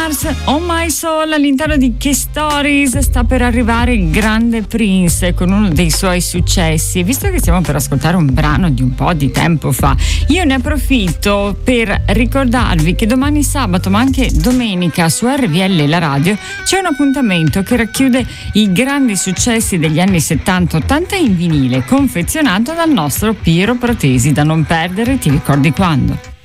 Mars, On My Soul, all'interno di Che Stories sta per arrivare il grande Prince con uno dei suoi successi. E visto che stiamo per ascoltare un brano di un po' di tempo fa, io ne approfitto per ricordarvi che domani sabato, ma anche domenica su RVL La Radio, c'è un appuntamento che racchiude i grandi successi degli anni 70-80 in vinile, confezionato dal nostro Piero Pratesi, da non perdere. Ti ricordi quando?